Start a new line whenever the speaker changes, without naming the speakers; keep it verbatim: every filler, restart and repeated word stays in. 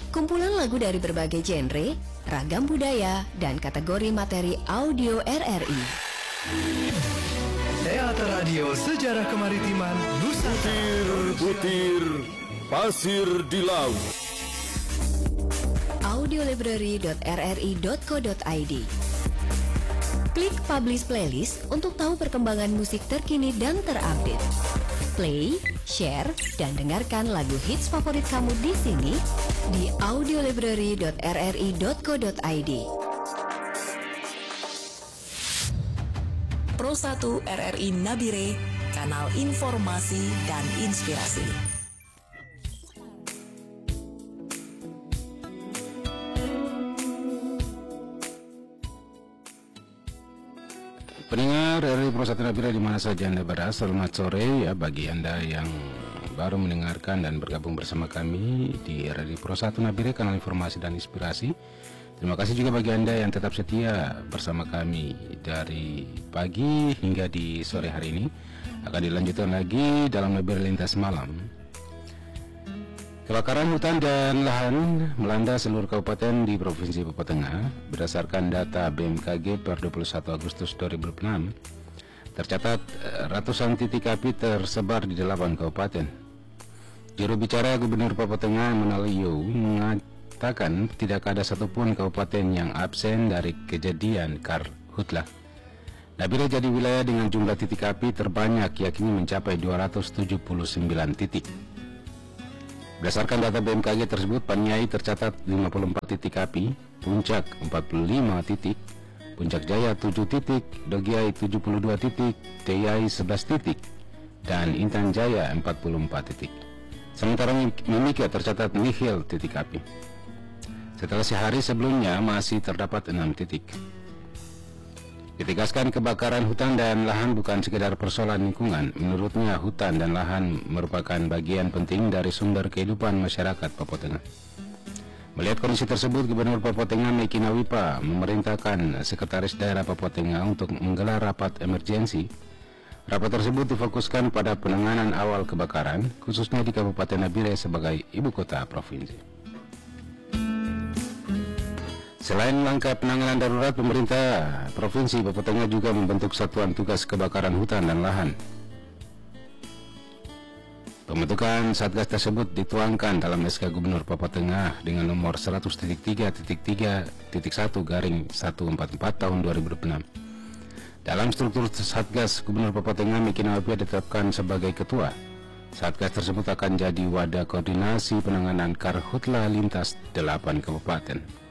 Kumpulan lagu dari berbagai genre, ragam budaya, dan kategori materi audio R R I.
Teater Radio Sejarah Kemaritiman Nusantara.
Butir-butir pasir di laut.
audiolibrary dot r r i dot co dot i d. Klik Publish Playlist untuk tahu perkembangan musik terkini dan terupdate. Play, share, dan dengarkan lagu hits favorit kamu di sini di audiolibrary dot r r i dot co dot i d.
Pro satu R R I Nabire, kanal informasi dan inspirasi.
Pendengar dari Pro satu Nabire di mana saja Anda berada, selamat sore ya bagi Anda yang baru mendengarkan dan bergabung bersama kami di R R I Pro satu Nabire, kanal informasi dan inspirasi. Terima kasih juga bagi Anda yang tetap setia bersama kami dari pagi hingga di sore hari ini. Akan dilanjutkan lagi dalam Nabire Lintas Malam. Kebakaran hutan dan lahan melanda seluruh kabupaten di Provinsi Papua Tengah. Berdasarkan data B M K G per dua puluh satu Agustus dua ribu dua puluh enam, tercatat ratusan titik api tersebar di delapan kabupaten. Juru bicara Gubernur Papua Tengah Manalio mengatakan tidak ada satupun kabupaten yang absen dari kejadian karhutlah. Nabire jadi wilayah dengan jumlah titik api terbanyak, yakni mencapai dua ratus tujuh puluh sembilan titik. Berdasarkan data B M K G tersebut, Paniai tercatat lima puluh empat titik api, Puncak empat puluh lima titik, Puncak Jaya tujuh titik, Dogiai tujuh puluh dua titik, Teyai sebelas titik, dan Intan Jaya empat puluh empat titik. Sementara Mimika tercatat nihil titik api. Setelah sehari sebelumnya masih terdapat enam titik. Ditegaskan kebakaran hutan dan lahan bukan sekedar persoalan lingkungan. Menurutnya hutan dan lahan merupakan bagian penting dari sumber kehidupan masyarakat Papua Tengah. Melihat kondisi tersebut, Gubernur Papua Tengah Meki Nawipa memerintahkan Sekretaris Daerah Papua Tengah untuk menggelar rapat emergensi. Rapat tersebut difokuskan pada penanganan awal kebakaran, khususnya di Kabupaten Nabire sebagai ibu kota provinsi. Selain langkah penanganan darurat, pemerintah Provinsi Papua Tengah juga membentuk Satuan Tugas Kebakaran Hutan dan Lahan. Pembentukan Satgas tersebut dituangkan dalam S K Gubernur Papua Tengah dengan nomor seratus titik tiga titik tiga titik satu garing seratus empat puluh empat tahun dua ribu dua puluh enam. Dalam struktur Satgas, Gubernur Papua Tengah Meki Nawipa ditetapkan sebagai ketua. Satgas tersebut akan jadi wadah koordinasi penanganan karhutlah lintas delapan kabupaten.